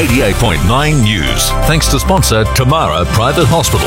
88.9 News. Thanks to sponsor Tamara Private Hospital.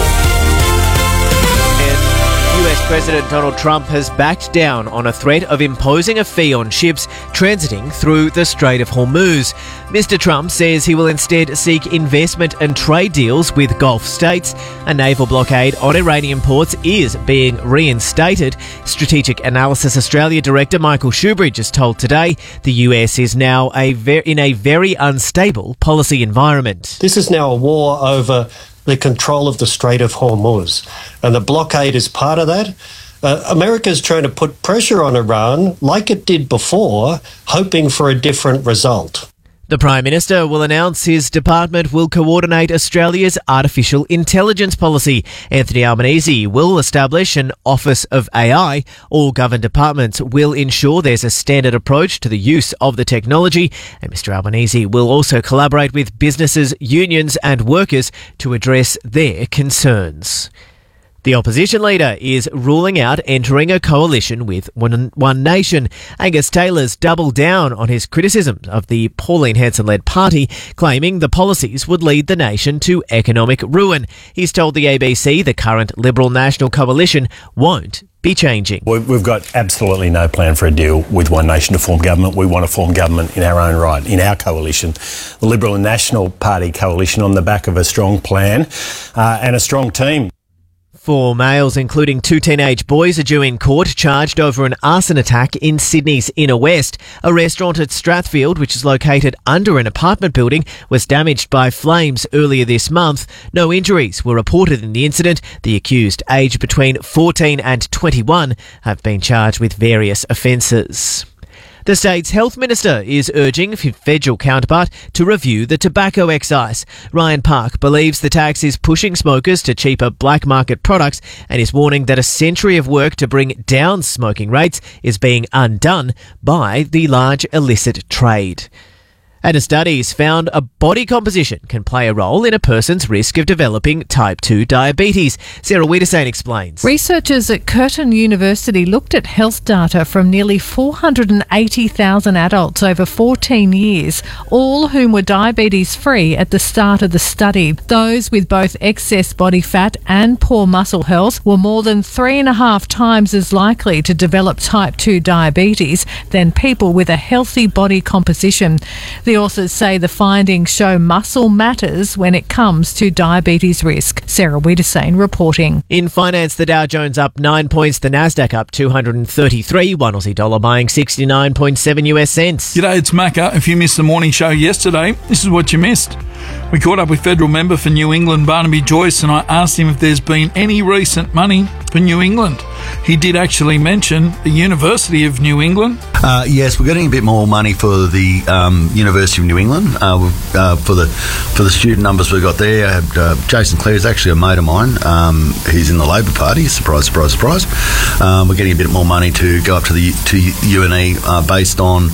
US President Donald Trump has backed down on a threat of imposing a fee on ships transiting through the Strait of Hormuz. Mr. Trump says he will instead seek investment and trade deals with Gulf states. A naval blockade on Iranian ports is being reinstated. Strategic Analysis Australia Director Michael Shoebridge has told Today the US is now in a very unstable policy environment. This is now a war over the control of the Strait of Hormuz, and the blockade is part of that. America's trying to put pressure on Iran like it did before, hoping for a different result. The Prime Minister will announce his department will coordinate Australia's artificial intelligence policy. Anthony Albanese will establish an Office of AI. All government departments will ensure there's a standard approach to the use of the technology, and Mr. Albanese will also collaborate with businesses, unions and workers to address their concerns. The opposition leader is ruling out entering a coalition with One Nation. Angus Taylor's doubled down on his criticism of the Pauline Hanson-led party, claiming the policies would lead the nation to economic ruin. He's told the ABC the current Liberal National Coalition won't be changing. We've got absolutely no plan for a deal with One Nation to form government. We want to form government in our own right, in our coalition, the Liberal and National Party coalition, on the back of a strong plan and a strong team. 4 males, including 2 teenage boys, are due in court charged over an arson attack in Sydney's Inner West. A restaurant at Strathfield, which is located under an apartment building, was damaged by flames earlier this month. No injuries were reported in the incident. The accused, aged between 14 and 21, have been charged with various offences. The state's health minister is urging his federal counterpart to review the tobacco excise. Ryan Park believes the tax is pushing smokers to cheaper black market products and is warning that a century of work to bring down smoking rates is being undone by the large illicit trade. And a study's found a body composition can play a role in a person's risk of developing type 2 diabetes. Sarah Wiedersane explains. Researchers at Curtin University looked at health data from nearly 480,000 adults over 14 years, all whom were diabetes-free at the start of the study. Those with both excess body fat and poor muscle health were more than 3.5 times as likely to develop type 2 diabetes than people with a healthy body composition. The authors say the findings show muscle matters when it comes to diabetes risk. Sarah Wiedersane reporting. In finance, the Dow Jones up 9 points, the Nasdaq up 233, one Aussie dollar buying 69.7 US cents. G'day, it's Macca. If you missed the morning show yesterday, this is what you missed. We caught up with federal member for New England, Barnaby Joyce, and I asked him if there's been any recent money for New England. He did actually mention the University of New England. Yes, we're getting a bit more money for the University of New England for the student numbers we've got there. I had, Jason Clare is actually a mate of mine. He's in the Labor Party. Surprise, surprise, surprise. We're getting a bit more money to go up to UNE based on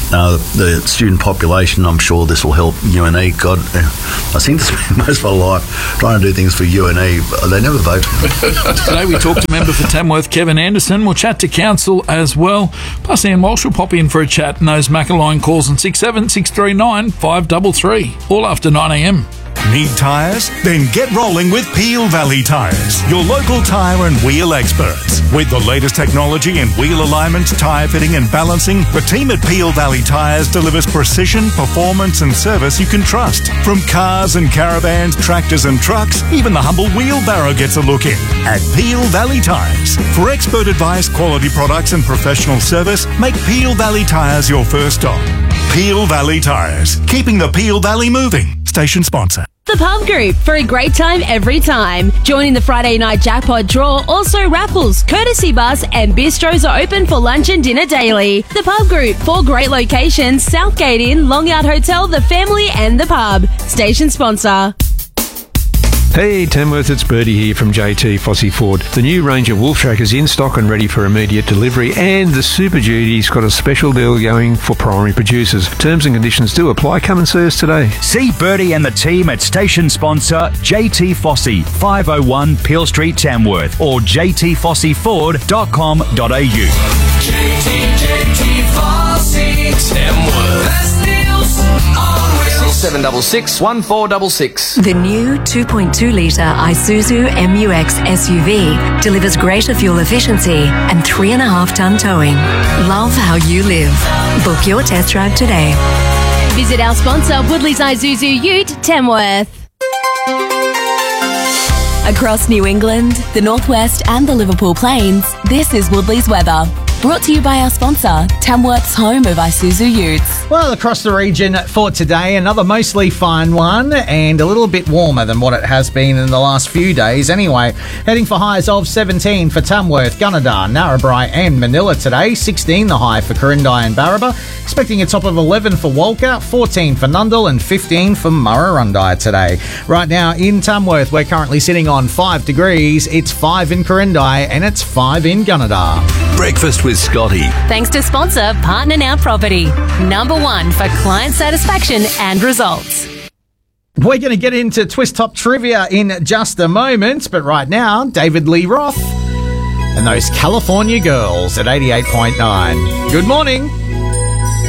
the student population. I'm sure this will help UNE. God, I seem to spend most of my life trying to do things for UNE. They never vote. Today we talked to member for Tamworth, Kevin Anderson. We'll chat to council as well. Plus Ian Walsh will pop in for a chat and those Macca-line calls on 67639 533, all after 9am. Need tyres? Then get rolling with Peel Valley Tyres, your local tyre and wheel experts. With the latest technology in wheel alignment, tyre fitting and balancing, the team at Peel Valley Tyres delivers precision, performance and service you can trust. From cars and caravans, tractors and trucks, even the humble wheelbarrow gets a look in. At Peel Valley Tyres. For expert advice, quality products and professional service, make Peel Valley Tyres your first stop. Peel Valley Tyres, keeping the Peel Valley moving. Station sponsor. The Pub Group, for a great time every time. Joining the Friday night jackpot draw, also raffles, courtesy bus and bistros are open for lunch and dinner daily. The Pub Group, 4 great locations, Southgate Inn, Long Out Hotel, The Family and The Pub. Station sponsor. Hey Tamworth, it's Bertie here from JT Fossey Ford. The new Ranger Wolf Track is in stock and ready for immediate delivery, and the Super Duty's got a special deal going for primary producers. Terms and conditions do apply. Come and see us today. See Bertie and the team at station sponsor JT Fossey, 501 Peel Street, Tamworth, or jtfosseyford.com.au. JT Fossey, Tamworth. Best deals on wheels. 0766 1466. The new 2.2 litre Isuzu MU-X SUV delivers greater fuel efficiency and 3.5 tonne towing. Love how you live. Book your test drive today. Visit our sponsor, Woodley's Isuzu Ute, Tamworth. Across New England, the Northwest and the Liverpool Plains, this is Woodley's weather. Brought to you by our sponsor, Tamworth's home of Isuzu Utes. Well, across the region for today, another mostly fine one and a little bit warmer than what it has been in the last few days anyway. Heading for highs of 17 for Tamworth, Gunnedah, Narrabri and Manila today. 16 the high for Quirindi and Barraba. Expecting a top of 11 for Walker, 14 for Nundle and 15 for Murrurundi today. Right now in Tamworth, we're currently sitting on 5 degrees. It's 5 in Quirindi and it's 5 in Gunnedah. Breakfast with Scotty. Thanks to sponsor Partner Now Property. Number 1 for client satisfaction and results. We're going to get into Twist Top Trivia in just a moment, but right now, David Lee Roth and those California Girls at 88.9. Good morning.